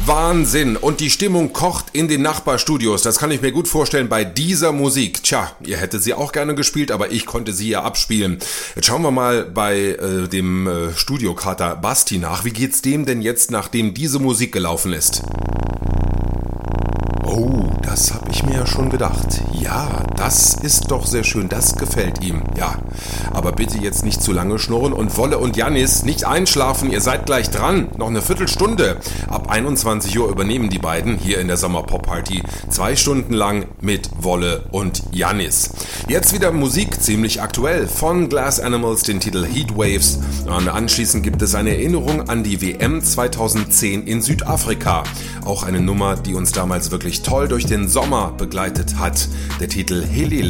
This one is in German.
Wahnsinn! Und die Stimmung kocht in den Nachbarstudios. Das kann ich mir gut vorstellen bei dieser Musik. Tja, ihr hättet sie auch gerne gespielt, aber ich konnte sie ja abspielen. Jetzt schauen wir mal bei dem Studiokater Basti nach. Wie geht's dem denn jetzt, nachdem diese Musik gelaufen ist? Oh, das habe ich mir ja schon gedacht. Ja, das ist doch sehr schön, das gefällt ihm. Ja, aber bitte jetzt nicht zu lange schnurren und Wolle und Jannis nicht einschlafen, ihr seid gleich dran. Noch eine Viertelstunde. Ab 21 Uhr übernehmen die beiden hier in der Sommerpop-Party 2 Stunden lang mit Wolle und Jannis. Jetzt wieder Musik, ziemlich aktuell, von Glass Animals, den Titel Heatwaves. Und anschließend gibt es eine Erinnerung an die WM 2010 in Südafrika. Auch eine Nummer, die uns damals wirklich toll durch den Sommer begleitet hat. Der Titel Helele.